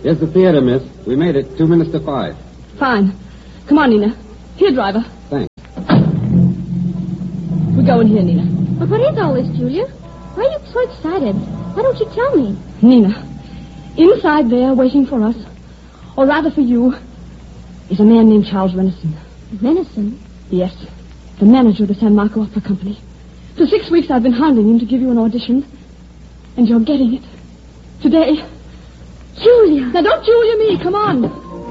Here's the theater, miss. We made it 2 minutes to 5. Fine. Come on, Nina. Here, driver. Thanks. We're going here, Nina. But what is all this, Julia? Why are you so excited? Why don't you tell me? Nina, inside there waiting for us, or rather for you, is a man named Charles Renison. Renison? Yes, the manager of the San Marco Opera Company. For 6 weeks I've been hounding him to give you an audition, and you're getting it. Today. Julia! Now don't Julia me, come on.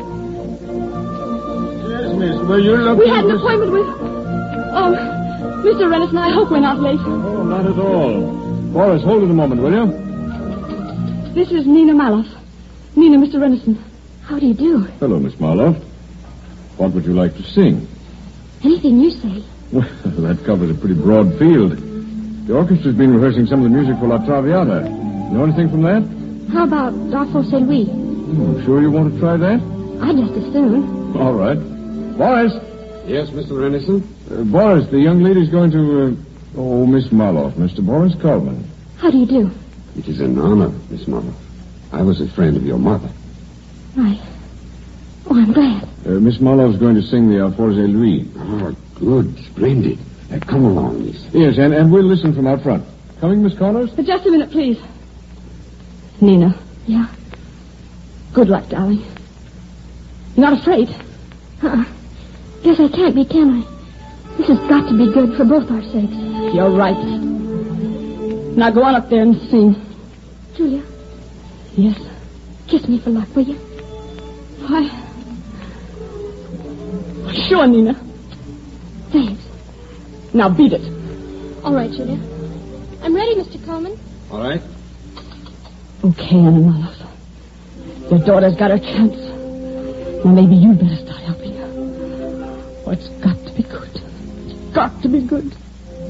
Yes, miss, were you looking... We had an appointment with... Oh, Mr. Renison, I hope we're not late. Oh, not at all. Boris, hold it a moment, will you? This is Nina Maloff. Nina, Mr. Renison. How do you do? Hello, Miss Marlowe. What would you like to sing? Anything you say. Well, that covers a pretty broad field. The orchestra's been rehearsing some of the music for La Traviata. Know anything from that? How about Darfo Saint Louis? Sure you want to try that? I'd just as soon. All right. Boris! Yes, Mr. Renison? Boris, the young lady's going to... Miss Marlowe, Mr. Boris Coleman. How do you do? It is an honor, Miss Marlowe. I was a friend of your mother. Right. Oh, I'm glad. Miss Marlowe's going to sing the Alforze Louis. Oh, good. Splendid. Come along, miss. Yes, and we'll listen from out front. Coming, Miss Connors? Just a minute, please. Nina. Yeah? Good luck, darling. You're not afraid? Guess I can't be, can I? This has got to be good for both our sakes. You're right. Now go on up there and sing. Julia? Yes? Kiss me for luck, will you? Why? Sure, Nina. Thanks. Now beat it. All right, Julia. I'm ready, Mr. Coleman. All right. Okay, Anna Maloff. Your daughter's got her chance. Now maybe you'd better start helping her. Oh, it's got to be good. It's got to be good.